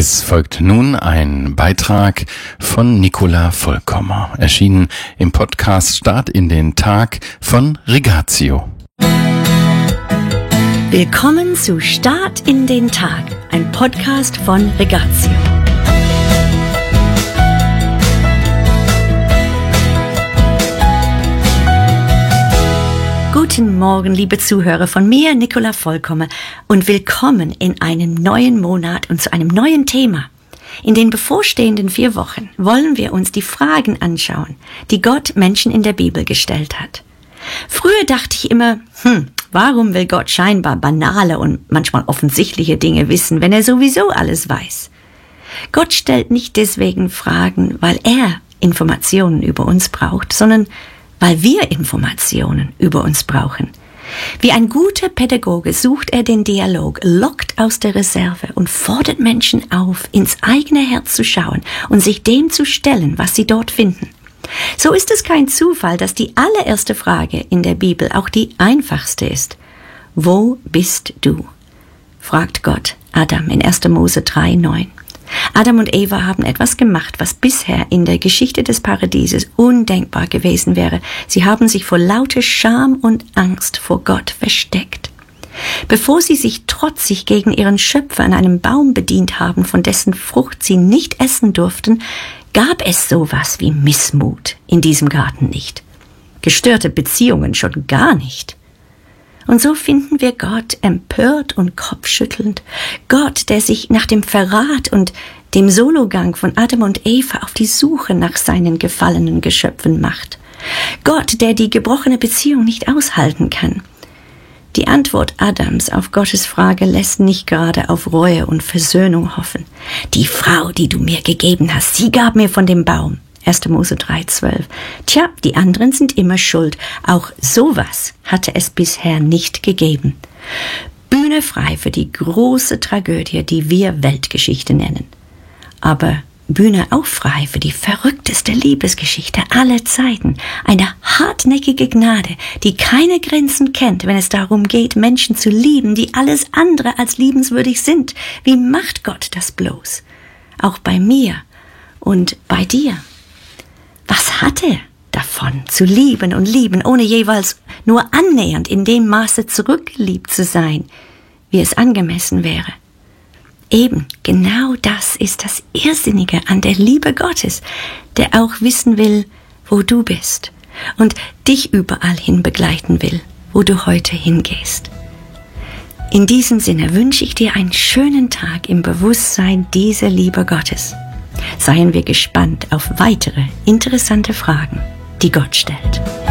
Es folgt nun ein Beitrag von Nicola Vollkommer, erschienen im Podcast Start in den Tag von Rigatio. Willkommen zu Start in den Tag, ein Podcast von Rigatio. Guten Morgen, liebe Zuhörer, von mir, Nicola Vollkommer, und willkommen in einem neuen Monat und zu einem neuen Thema. In den bevorstehenden 4 Wochen wollen wir uns die Fragen anschauen, die Gott Menschen in der Bibel gestellt hat. Früher dachte ich immer, warum will Gott scheinbar banale und manchmal offensichtliche Dinge wissen, wenn er sowieso alles weiß? Gott stellt nicht deswegen Fragen, weil er Informationen über uns braucht, sondern weil wir Informationen über uns brauchen. Wie ein guter Pädagoge sucht er den Dialog, lockt aus der Reserve und fordert Menschen auf, ins eigene Herz zu schauen und sich dem zu stellen, was sie dort finden. So ist es kein Zufall, dass die allererste Frage in der Bibel auch die einfachste ist. Wo bist du? Fragt Gott Adam in 1. Mose 3,9. Adam und Eva haben etwas gemacht, was bisher in der Geschichte des Paradieses undenkbar gewesen wäre. Sie haben sich vor lauter Scham und Angst vor Gott versteckt. Bevor sie sich trotzig gegen ihren Schöpfer an einem Baum bedient haben, von dessen Frucht sie nicht essen durften, gab es sowas wie Missmut in diesem Garten nicht. Gestörte Beziehungen schon gar nicht. Und so finden wir Gott empört und kopfschüttelnd. Gott, der sich nach dem Verrat und dem Sologang von Adam und Eva auf die Suche nach seinen gefallenen Geschöpfen macht. Gott, der die gebrochene Beziehung nicht aushalten kann. Die Antwort Adams auf Gottes Frage lässt nicht gerade auf Reue und Versöhnung hoffen. Die Frau, die du mir gegeben hast, sie gab mir von dem Baum. 1. Mose 3,12. Tja, die anderen sind immer schuld. Auch sowas hatte es bisher nicht gegeben. Bühne frei für die große Tragödie, die wir Weltgeschichte nennen. Aber Bühne auch frei für die verrückteste Liebesgeschichte aller Zeiten. Eine hartnäckige Gnade, die keine Grenzen kennt, wenn es darum geht, Menschen zu lieben, die alles andere als liebenswürdig sind. Wie macht Gott das bloß? Auch bei mir und bei dir. Was hat er davon, zu lieben und lieben, ohne jeweils nur annähernd in dem Maße zurückgeliebt zu sein, wie es angemessen wäre? Eben, genau das ist das Irrsinnige an der Liebe Gottes, der auch wissen will, wo du bist und dich überall hin begleiten will, wo du heute hingehst. In diesem Sinne wünsche ich dir einen schönen Tag im Bewusstsein dieser Liebe Gottes. Seien wir gespannt auf weitere interessante Fragen, die Gott stellt.